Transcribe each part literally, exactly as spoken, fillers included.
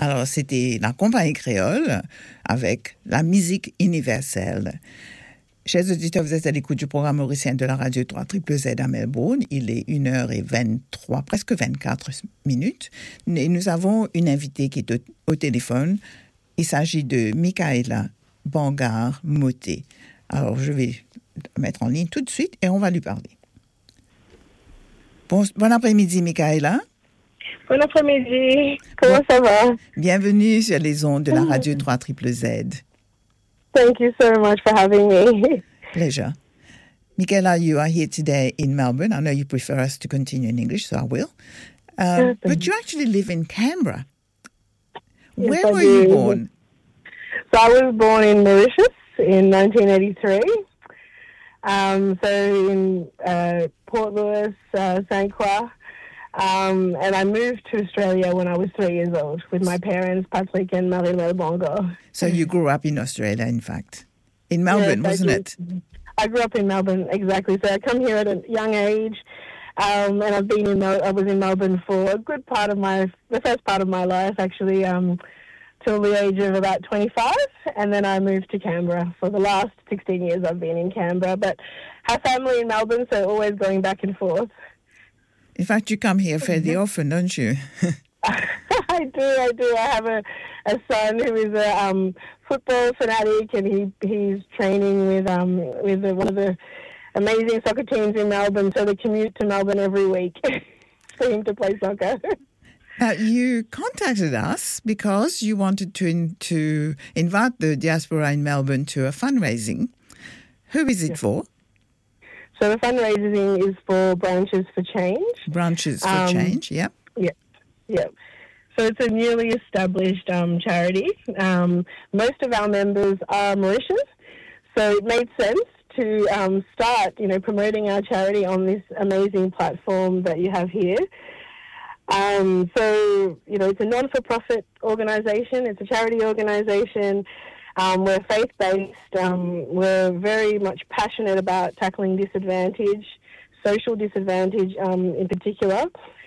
Alors, c'était la compagnie créole avec la musique universelle. Chers auditeurs, vous êtes à l'écoute du programme mauricien de la radio trois Z Z à Melbourne. Il est une heure vingt-trois, presque vingt-quatre minutes. Et nous avons une invitée qui est au, au téléphone. Il s'agit de Michaela Bangar-Moté. Alors, je vais la mettre en ligne tout de suite et on va lui parler. Bon, bon après-midi, Michaela. Bon après-midi. Comment bon. ça va? Bienvenue sur les ondes de la radio trois Z Z. Thank you so much for having me. Pleasure. Michaela, you are here today in Melbourne. I know you prefer us to continue in English, so I will. Um, but you actually live in Canberra. Yes, Where I were do. you born? So I was born in Mauritius in nineteen eighty-three. Um, so in uh, Port Louis, uh, Saint Croix. Um, and I moved to Australia when I was three years old with my parents, Patrick and Marie-Mel Bongo. So you grew up in Australia, in fact. In Melbourne, yes, wasn't I it? I grew up in Melbourne, exactly. So I come here at a young age, um, and I've been in Mel- I was in Melbourne for a good part of my, the first part of my life, actually, um, till the age of about twenty-five, and then I moved to Canberra. For the last sixteen years I've been in Canberra, but have family in Melbourne, so always going back and forth. In fact, you come here fairly often, don't you? I do, I do. I have a, a son who is a um, football fanatic, and he he's training with um with the, one of the amazing soccer teams in Melbourne. So they commute to Melbourne every week for him to play soccer. Now, you contacted us because you wanted to in, to invite the diaspora in Melbourne to a fundraising. Who is it yeah. for? So the fundraising is for Branches for Change. Branches for um, Change, yep. Yep, yep. So it's a newly established um, charity. Um, most of our members are Mauritians, so it made sense to um, start, you know, promoting our charity on this amazing platform that you have here. Um, so, you know, it's a non-for-profit organisation. It's a charity organisation. Um, we're faith-based. Um, we're very much passionate about tackling disadvantage, social disadvantage um, in particular.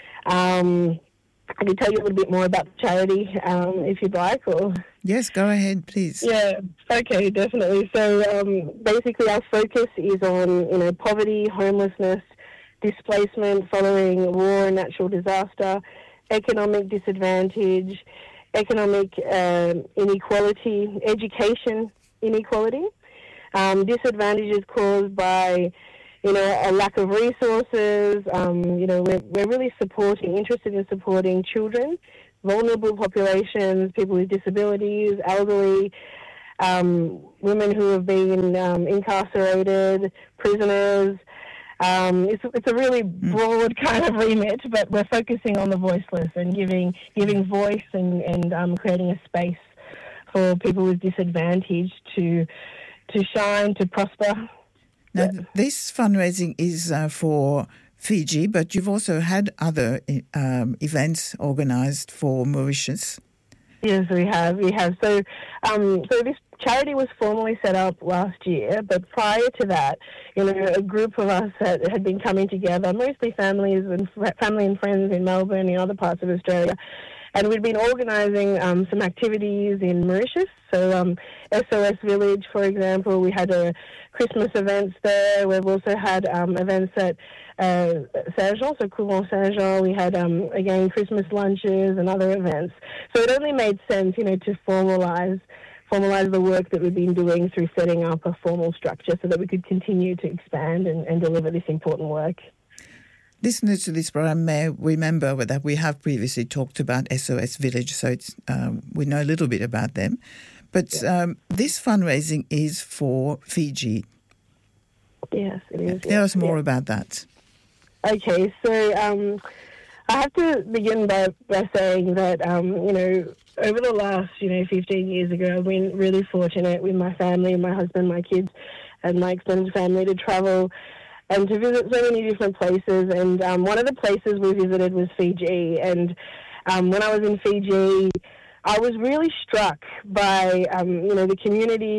Um, I can tell you a little bit more about the charity um, if you'd like. Or Yes, go ahead, please. Yeah, okay, definitely. So um, basically our focus is on, you know, poverty, homelessness, displacement following war and natural disaster, economic disadvantage, economic um, inequality, education inequality, um, disadvantages caused by, you know, a lack of resources. Um, you know, we're, we're really supporting, interested in supporting children, vulnerable populations, people with disabilities, elderly, um, women who have been um, incarcerated, prisoners. Um, it's, it's a really broad kind of remit, but we're focusing on the voiceless and giving giving voice and, and um, creating a space for people with disadvantage to to shine, to prosper. Now, this fundraising is uh, for Fiji, but you've also had other um, events organised for Mauritius. Yes, we have. We have. So, um, so this charity was formally set up last year, but prior to that, you know, a group of us had, had been coming together, mostly families and family and friends in Melbourne, in other parts of Australia, and we'd been organising um, some activities in Mauritius. So, um, S O S Village, for example, we had a Christmas events there. We've also had um, events at uh, Saint-Jean, so Couvent Saint-Jean. We had, um, again, Christmas lunches and other events. So it only made sense, you know, to formalise formalise the work that we've been doing through setting up a formal structure so that we could continue to expand and, and deliver this important work. Listeners to this program may remember that we have previously talked about S O S Village, so it's, um, we know a little bit about them. But yeah. um, this fundraising is for Fiji. Yes, it is. Tell yes, us more yes. about that. Okay, so um, I have to begin by, by saying that, um, you know, over the last, you know, fifteen years ago, I've been really fortunate with my family, my husband, my kids, and my extended family to travel and to visit so many different places. And um, one of the places we visited was Fiji. And um, when I was in Fiji, I was really struck by, um, you know, the community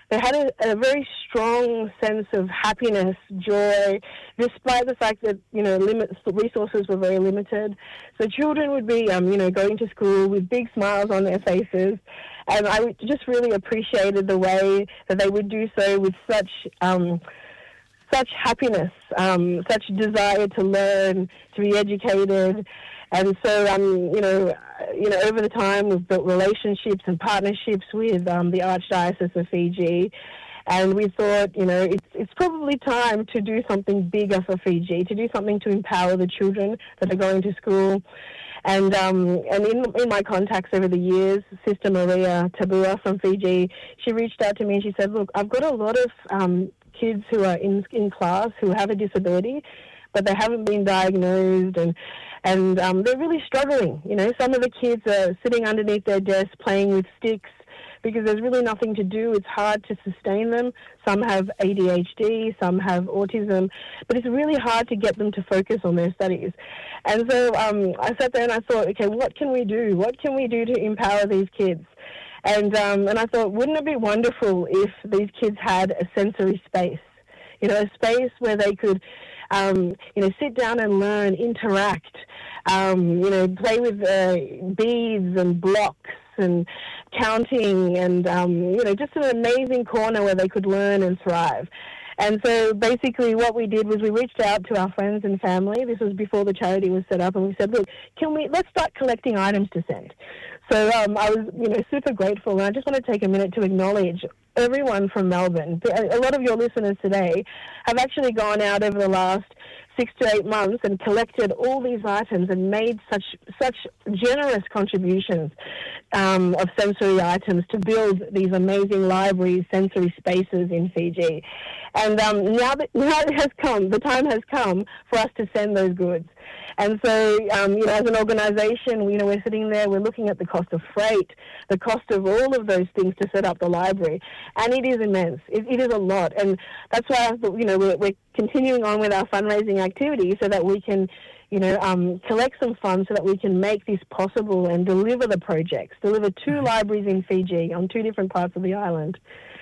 they had a, a very strong sense of happiness, joy, despite the fact that, you know, limits, resources were very limited. So children would be, um, you know, going to school with big smiles on their faces. And I just really appreciated the way that they would do so with such um, such happiness, um, such desire to learn, to be educated. And so, um, you know, you know, over the time we've built relationships and partnerships with um, the Archdiocese of Fiji. And we thought, you know, it's it's probably time to do something bigger for Fiji, to do something to empower the children that are going to school. And um, and in, in my contacts over the years, Sister Maria Tabua from Fiji, she reached out to me and she said, look, I've got a lot of um, kids who are in in class who have a disability, but they haven't been diagnosed, and and um, they're really struggling. You know, some of the kids are sitting underneath their desks playing with sticks because there's really nothing to do. It's hard to sustain them. Some have A D H D, some have autism, but it's really hard to get them to focus on their studies. And so um, I sat there and I thought, okay, what can we do? What can we do to empower these kids? And um, and I thought, wouldn't it be wonderful if these kids had a sensory space? You know, a space where they could, um, you know, sit down and learn, interact, um, you know, play with uh, beads and blocks and counting, and um, you know, just an amazing corner where they could learn and thrive. And so basically what we did was we reached out to our friends and family. This was before the charity was set up, and we said, look, can we, let's start collecting items to send. So um, I was, you know, super grateful, and I just want to take a minute to acknowledge everyone from Melbourne. A lot of your listeners today have actually gone out over the last six to eight months and collected all these items and made such such generous contributions um, of sensory items to build these amazing libraries, sensory spaces in Fiji. And um, now that now it has come, the time has come for us to send those goods. And so, um, you know, as an organisation, you know, we're sitting there, we're looking at the cost of freight, the cost of all of those things to set up the library, and it is immense. It, it is a lot, and that's why I thought, you know, we're, we're continuing on with our fundraising activities so that we can, you know, um, collect some funds so that we can make this possible and deliver the projects, deliver two mm-hmm. libraries in Fiji on two different parts of the island.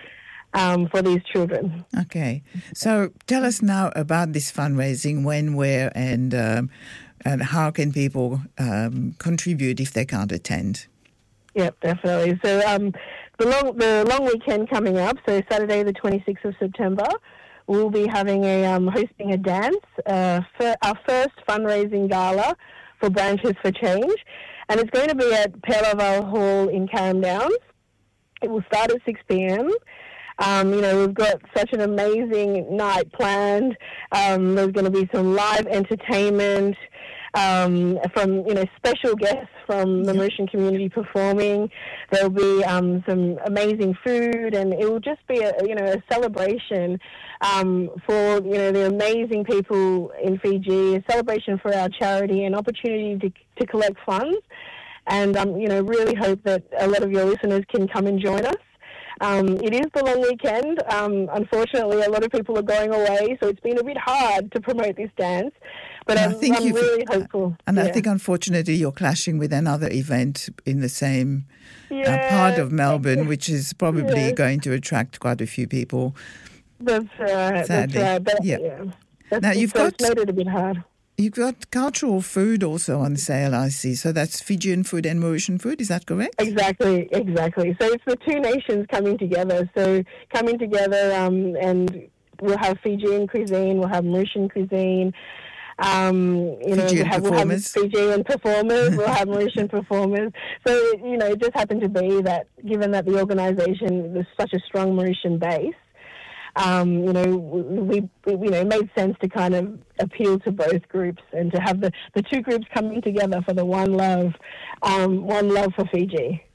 Um, for these children. Okay. So tell us now about this fundraising, when, where, and um, and how can people um, contribute if they can't attend? Yep, definitely. So um, the long the long weekend coming up, so Saturday the twenty-sixth of September, we'll be having a um, hosting a dance, uh, for our first fundraising gala for Branches for Change, and it's going to be at Pelaval Hall in Carrum Downs. It will start at six p.m. Um, you know, we've got such an amazing night planned. Um, there's going to be some live entertainment um, from, you know, special guests from the Mauritian community performing. There'll be um, some amazing food, and it will just be, a, you know, a celebration um, for, you know, the amazing people in Fiji, a celebration for our charity, an opportunity to, to collect funds. And, um, you know, really hope that a lot of your listeners can come and join us. Um, it is the long weekend. Um, unfortunately, a lot of people are going away, so it's been a bit hard to promote this dance. But I'm, I'm really hopeful. And yeah. I think, unfortunately, you're clashing with another event in the same yeah. uh, part of Melbourne, which is probably yeah. going to attract quite a few people. That's right. Sadly. That's right. But, yeah. yeah. That's, Now, you've so got, it's made it a bit hard. You've got cultural food also on sale, I see. So that's Fijian food and Mauritian food, is that correct? Exactly, exactly. So it's the two nations coming together. So coming together um, and we'll have Fijian cuisine, we'll have Mauritian cuisine. Um, you know, Fijian we'll have, performers. We'll have Fijian performers, we'll have Mauritian performers. So, you know, it just happened to be that given that the organisation was such a strong Mauritian base, Um, you know, we, we, you know, made sense to kind of appeal to both groups and to have the, the two groups coming together for the one love, um, one love for Fiji.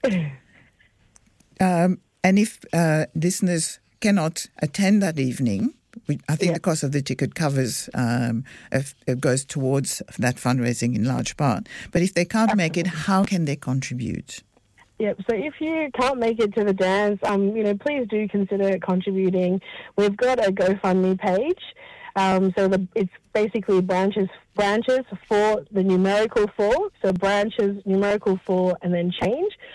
um, and if uh, listeners cannot attend that evening, we, I think yeah. the cost of the ticket covers, um, if it goes towards that fundraising in large part. But if they can't make it, how can they contribute? Yep. So if you can't make it to the dance, um, you know, please do consider contributing. We've got a GoFundMe page. Um, so the, it's basically branches, branches for the numerical four. So branches, numerical four, and then change.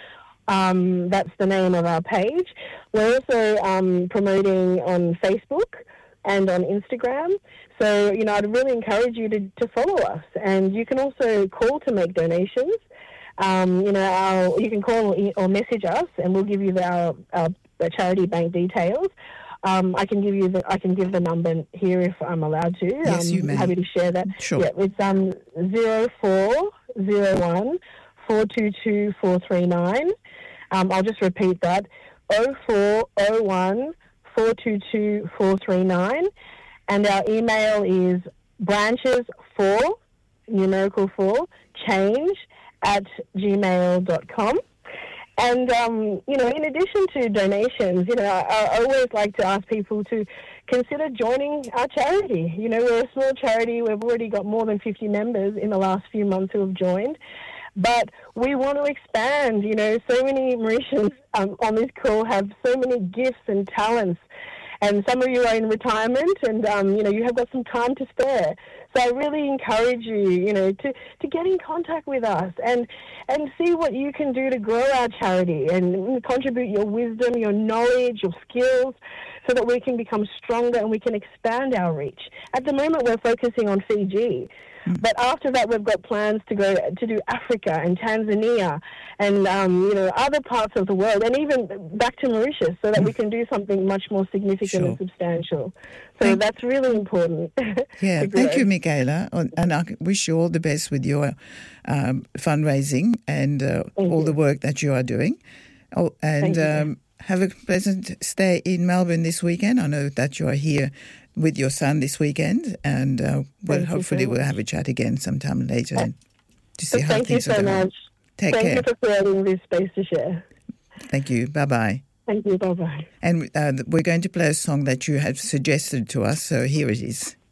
Um, that's the name of our page. We're also um, promoting on Facebook and on Instagram. So, you know, I'd really encourage you to, to follow us. And you can also call to make donations. Um, you know, our, you can call or, or message us, and we'll give you the, our, our charity bank details. Um, I can give you the I can give the number here if I'm allowed to. Yes, um, you may. I'm happy to share that. Sure. Yeah, it's um zero four zero one four two two four three nine. Um, I'll just repeat that: oh four oh one four two two four three nine, and our email is branches four numerical four change at gmail dot com. And, um, you know, in addition to donations, you know, I, I always like to ask people to consider joining our charity. You know, we're a small charity. We've already got more than fifty members in the last few months who have joined. But we want to expand. You know, so many Mauritians um, on this call have so many gifts and talents. And some of you are in retirement and, um, you know, you have got some time to spare. So I really encourage you, you know, to, to get in contact with us and, and see what you can do to grow our charity and contribute your wisdom, your knowledge, your skills, so that we can become stronger and we can expand our reach. At the moment, we're focusing on Fiji. But after that, we've got plans to go to do Africa and Tanzania and, um, you know, other parts of the world and even back to Mauritius so that we can do something much more significant Sure. and substantial. So Thank- that's really important. Yeah, to thank grow. you, Michaela, and I wish you all the best with your um, fundraising and uh, Thank all you. the work that you are doing. Oh, and Thank you. um, have a pleasant stay in Melbourne this weekend. I know that you are here with your son this weekend, and uh, well, Thank you hopefully so we'll much. have a chat again sometime later Uh, to see So how thank you things are so going. much. Take Thank care. you for creating this space to share. Thank you. Bye-bye. Thank you. Bye-bye. And uh, we're going to play a song that you have suggested to us, so here it is.